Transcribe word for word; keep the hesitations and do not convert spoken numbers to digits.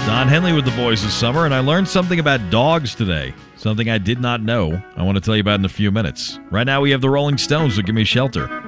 Don Henley with the boys this summer, and I learned something about dogs today. Something I did not know. I want to tell you about in a few minutes. Right now we have the Rolling Stones with Give Me Shelter.